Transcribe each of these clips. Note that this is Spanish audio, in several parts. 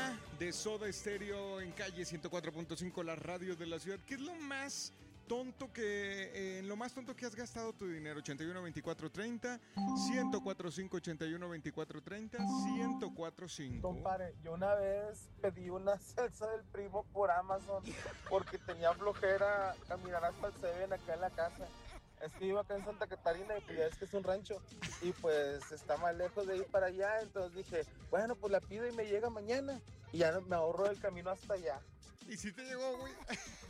Rosa de Soda Stereo en calle 104.5, la radio de la ciudad. ¿Qué es lo más tonto en lo más tonto que has gastado tu dinero? 81 24 30, 104.5, 81 24 30, 104.5. Compadre, yo una vez pedí una salsa del Primo por Amazon porque tenía flojera caminar hasta el Seven acá en la casa. Es que vivo acá en Santa Catarina y pues ya es que es un rancho y pues está más lejos de ir para allá, entonces dije, bueno, pues la pido y me llega mañana y ya me ahorro el camino hasta allá. ¿Y si te llegó, güey?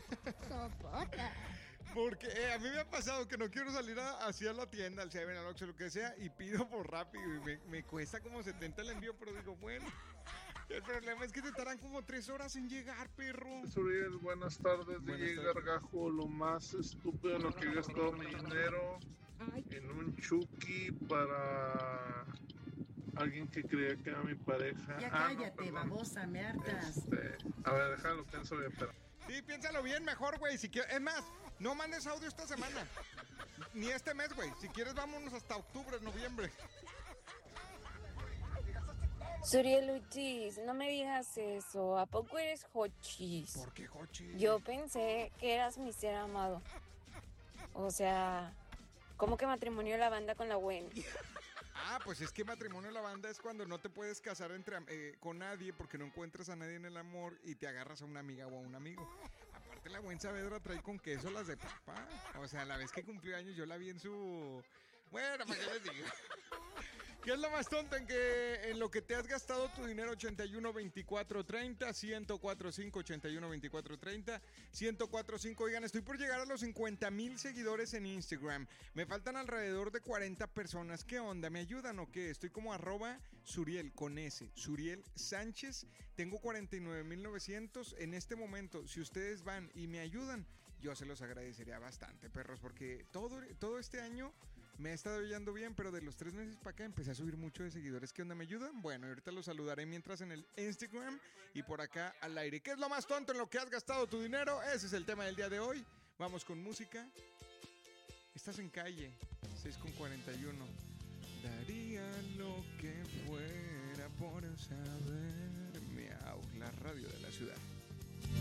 Porque a mí me ha pasado que no quiero salir hacia la tienda, al Seven, al Oxxo, lo que sea, y pido por Rápido y me cuesta como 70 el envío, pero digo, bueno, el problema es que te tardan como 3 horas en llegar, perro. Suriel, buenas tardes, DJ tardes. Gargajo. Lo más estúpido en lo que he gastado mi dinero en un Chucky para alguien que creía que era mi pareja. Ya cállate, babosa, me hartas. A ver, déjalo, pienso bien, pero... Sí, piénsalo bien mejor, güey. Si quieres, es más, no mandes audio esta semana. Ni este mes, güey. Si quieres, vámonos hasta octubre, noviembre. Suriel Uchis, no me digas eso. ¿A poco eres Hochis? ¿Por qué Hochis? Yo pensé que eras mi ser amado. O sea, ¿cómo que matrimonio de la banda con la Wendy? Ah, pues es que matrimonio de la banda es cuando no te puedes casar con nadie porque no encuentras a nadie en el amor y te agarras a una amiga o a un amigo. Aparte, la buen Saavedra trae con queso las de papá. O sea, la vez que cumplió años yo la vi en su... Bueno, ¿para qué les digo? ¿Qué es lo más tonto en lo que te has gastado tu dinero? 81 24 30, 104.5, 81 24 30, 104.5. Oigan, estoy por llegar a los 50,000 seguidores en Instagram. Me faltan alrededor de 40 personas. ¿Qué onda? ¿Me ayudan o qué? Estoy como @Suriel con S, Suriel Sánchez. Tengo 49,900 en este momento. Si ustedes van y me ayudan, yo se los agradecería bastante, perros, porque todo este año me ha estado yendo bien, pero de los 3 meses para acá empecé a subir mucho de seguidores. ¿Qué onda? ¿Me ayudan? Bueno, ahorita los saludaré mientras en el Instagram y por acá al aire. ¿Qué es lo más tonto en lo que has gastado tu dinero? Ese es el tema del día de hoy. Vamos con música. Estás en calle, 6:41. Daría lo que fuera por saber. Miau, la radio de la ciudad.